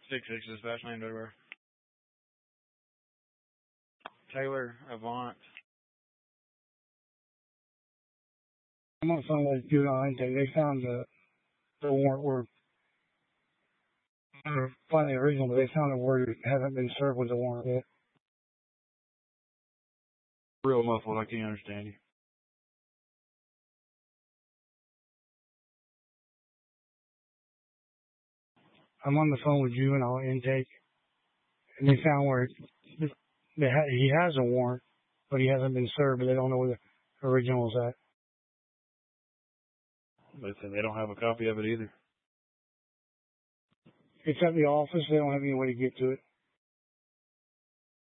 6-6 dispatch named everywhere. Taylor Avant. I'm on the phone with juvenile intake. They found the warrant where finally original, but they found a word that hasn't been served with the warrant yet. Real muffled, I can't understand you. I'm on the phone with juvenile intake, and they found where he has a warrant, but he hasn't been served, but they don't know where the original is at. They said they don't have a copy of it either. It's at the office. They don't have any way to get to it.